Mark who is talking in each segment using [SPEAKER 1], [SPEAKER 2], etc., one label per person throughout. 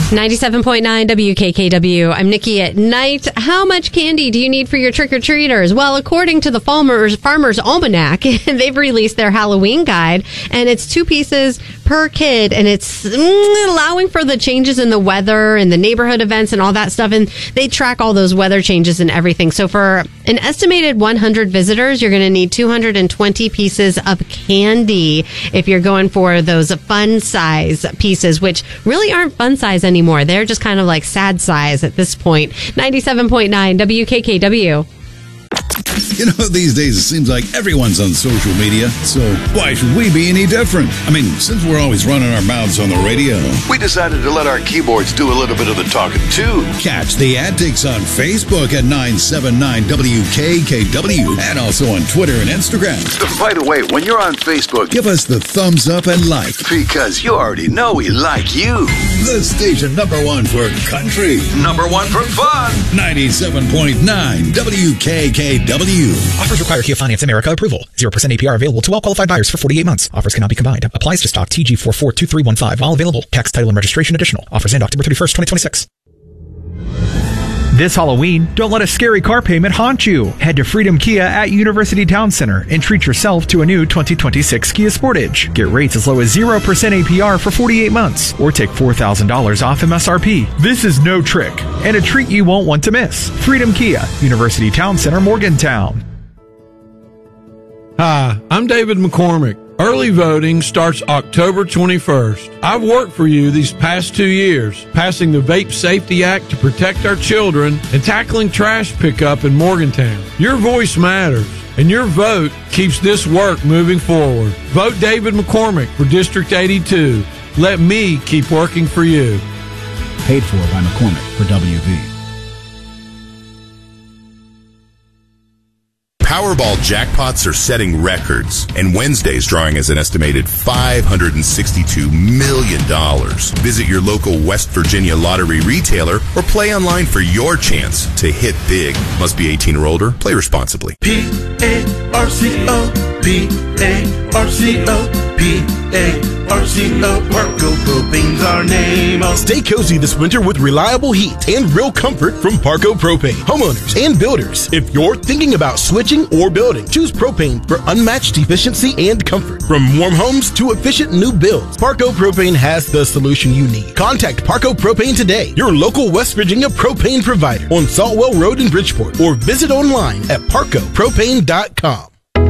[SPEAKER 1] 97.9 WKKW. I'm Nikki at night. How much candy do you need for your trick-or-treaters? Well, according to the Farmer's Almanac, they've released their Halloween guide, and it's 2 pieces per kid, and it's allowing for the changes in the weather and the neighborhood events and all that stuff, and they track all those weather changes and everything. So for an estimated 100 visitors, you're going to need 220 pieces of candy if you're going for those fun size pieces, which really aren't fun size anymore. They're just kind of like sad size at this point. 97.9 WKKW.
[SPEAKER 2] You know, these days it seems like everyone's on social media, so why should we be any different? I mean, since we're always running our mouths on the radio.
[SPEAKER 3] We decided to let our keyboards do a little bit of the talking, too.
[SPEAKER 2] Catch the antics on Facebook at 979WKKW and also on Twitter and Instagram.
[SPEAKER 3] By the way, when you're on Facebook,
[SPEAKER 2] give us the thumbs up and like.
[SPEAKER 3] Because you already know we like you.
[SPEAKER 2] The station #1 for country.
[SPEAKER 3] #1 for fun.
[SPEAKER 2] 97.9 WKKW.
[SPEAKER 4] Offers require Kia Finance America approval. 0% APR available to all qualified buyers for 48 months. Offers cannot be combined. Applies to stock TG442315 while available. Tax, title, and registration additional. Offers end October 31st, 2026.
[SPEAKER 5] This Halloween, don't let a scary car payment haunt you. Head to Freedom Kia at University Town Center and treat yourself to a new 2026 Kia Sportage. Get rates as low as 0% APR for 48 months or take $4,000 off MSRP. This is no trick and a treat you won't want to miss. Freedom Kia, University Town Center, Morgantown.
[SPEAKER 6] Hi, I'm David McCormick. Early voting starts October 21st. I've worked for you these past 2 years, passing the Vape Safety Act to protect our children and tackling trash pickup in Morgantown. Your voice matters, and your vote keeps this work moving forward. Vote David McCormick for District 82. Let me keep working for you.
[SPEAKER 7] Paid for by McCormick for WV.
[SPEAKER 8] Powerball jackpots are setting records, and Wednesday's drawing is an estimated $562 million. Visit your local West Virginia lottery retailer or play online for your chance to hit big. Must be 18 or older. Play responsibly.
[SPEAKER 9] P-A-R-C-O, P-A-R-C-O, P-A-R-C-O, Parco Propane's our name.
[SPEAKER 10] Stay cozy this winter with reliable heat and real comfort from Parco Propane. Homeowners and builders, if you're thinking about switching or building, choose propane for unmatched efficiency and comfort. From warm homes to efficient new builds, Parco Propane has the solution you need. Contact Parco Propane today, your local West Virginia propane provider on Saltwell Road in Bridgeport, or visit online at parcopropane.com.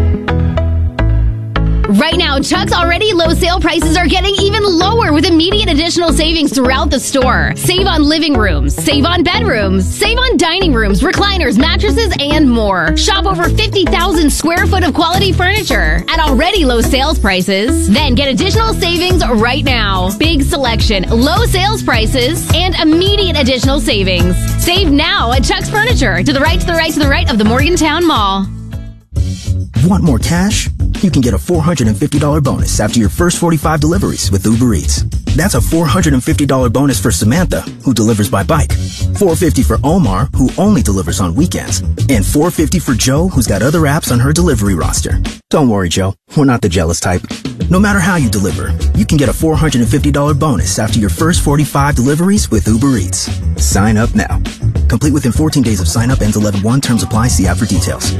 [SPEAKER 11] Right now, Chuck's already low sale prices are getting even lower with immediate additional savings throughout the store. Save on living rooms, save on bedrooms, save on dining rooms, recliners, mattresses, and more. Shop over 50,000 square foot of quality furniture at already low sales prices. Then get additional savings right now. Big selection, low sales prices, and immediate additional savings. Save now at Chuck's Furniture, to the right, to the right, to the right of the Morgantown Mall.
[SPEAKER 12] Want more cash? You can get a $450 bonus after your first 45 deliveries with Uber Eats. That's a $450 bonus for Samantha, who delivers by bike, $450 for Omar, who only delivers on weekends, and $450 for Joe, who's got other apps on her delivery roster. Don't worry, Joe. We're not the jealous type. No matter how you deliver, you can get a $450 bonus after your first 45 deliveries with Uber Eats. Sign up now. Complete within 14 days of sign up. Ends 11/1. Terms apply. See app for details.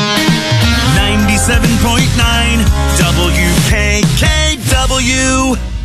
[SPEAKER 9] 97.9 WKKW.